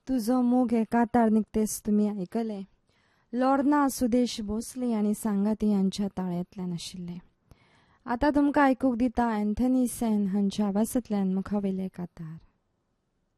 तुझो मोग हे कातार निघतेस तुम्ही ऐकले. लॉर्ना सुदेश भोसले आणि सांगाती यांच्या ताळ्यांतल्यान आशिल्ले. आतां तुमकां आयकूंक दिता अँथनी सेन हांच्या आवाजांतल्यान मुखावेले कातार.